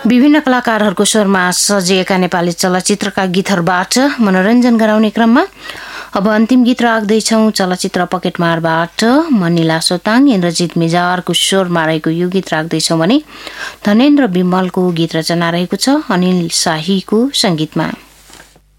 विभिन्न कलाकारहरूको स्वरमा सजिएका नेपाली चलचित्रका गीतहरूबाट मनोरञ्जन गराउने क्रममा अब अन्तिम गीत राख्दैछौँ। चलचित्र पकेटमारबाट मनिला सोताङ, इन्द्रजित मिजारको स्वरमा रहेको यो गीत राख्दैछौँ भने धनेन्द्र विमलको गीत रचना रहेको छ, अनिल शाहीको सङ्गीतमा।